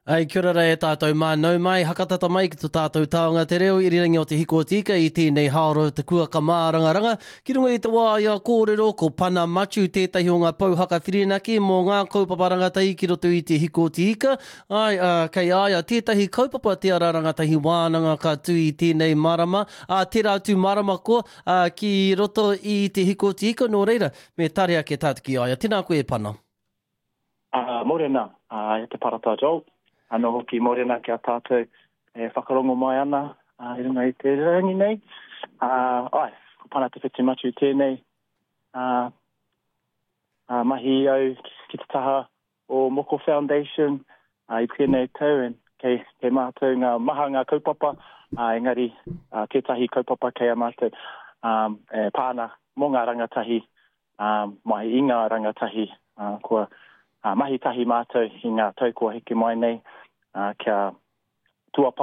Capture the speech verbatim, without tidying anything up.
Ai, kia ora e tātou mānau mai, hakatata mai ki tō tātou taonga te reo, irirangi o te hiko tika i tēnei haoro te kuaka mārangaranga. Ki runga i te wā ia kōrero, ko pana matu tētahi o ngā pauhaka whirinaki mō ngā kaupapa rangatahi ki roto i te hiko tika. Ai, uh, kei aia, tētahi kaupapa te ara rangatahi wānanga ka tū i tēnei marama. Uh, te rātu marama ko uh, ki roto i te hiko tika, nō reira, me tarea ke tātu ki aia. Tēnā koe pana. Uh, morena, uh, e te parata Joel. Ano hoki morena ki a tātou e whakarongo mai ana, uh, i runga i te rangi nei. Uh, ai, ko pana te whiti matu tēnei. Uh, uh, mahi au ki te taha o Moko Foundation, uh, i tēnei tau, en kei, kei mātou ngā maha ngā kaupapa, uh, engari uh, tētahi kaupapa kei a mātou um, e pāna mō ngā rangatahi, um, mai i ngā rangatahi, uh, kua Uh, mahi tahi mātou i ngā tau kua hiki mai nei, uh, kia tua